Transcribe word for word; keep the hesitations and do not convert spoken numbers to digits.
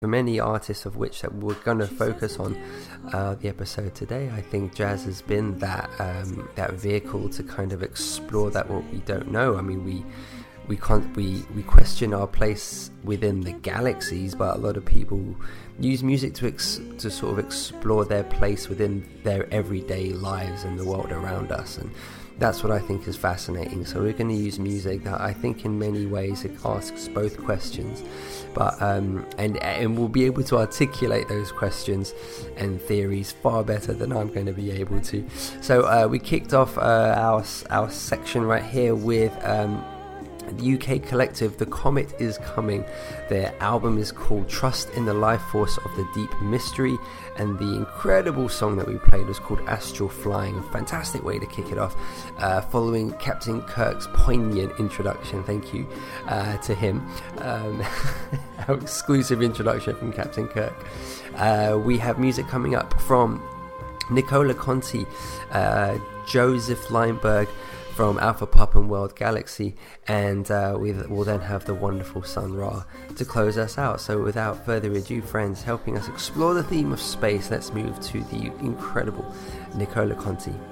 For many artists, of which that we're going to focus on uh, the episode today, I think jazz has been that um, that vehicle to kind of explore that what we don't know. I mean, we we can't we we question our place within the galaxies, but a lot of people use music to ex- to sort of explore their place within their everyday lives and the world around us, and that's what I think is fascinating. So we're going to use music that I think in many ways it asks both questions, but um, and and we'll be able to articulate those questions and theories far better than I'm going to be able to. So uh, we kicked off uh, our our section right here with um, the U K collective The Comet Is Coming. Their album is called Trust in the Life Force of the Deep Mystery, and the incredible song that we played was called Astral Flying. A fantastic way to kick it off, uh, following Captain Kirk's poignant introduction. Thank you uh, to him. Um, our exclusive introduction from Captain Kirk. Uh, we have music coming up from Nicola Conti, uh, Joseph Lineberg from Alpha Pup and World Galaxy, and uh, we will then have the wonderful Sun Ra to close us out. So without further ado, friends, helping us explore the theme of space, let's move to the incredible Nicola Conti.